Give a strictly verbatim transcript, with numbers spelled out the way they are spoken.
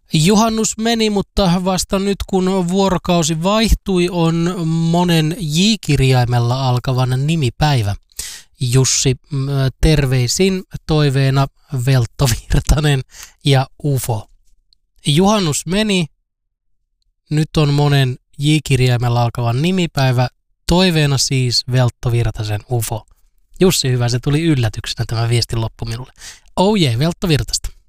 Juhannus meni, mutta vasta nyt kun vuorokausi vaihtui, on monen J-kirjaimella alkavan nimipäivä. Jussi, terveisin toiveena Veltto Virtanen ja U F O. Juhannus meni, nyt on monen J-kirjaimella alkavan nimipäivä, toiveena siis Veltto Virtasen U F O. Jussi, hyvä, se tuli yllätyksenä tämä viestin loppu minulle. Oh jee, Veltto Virtasta.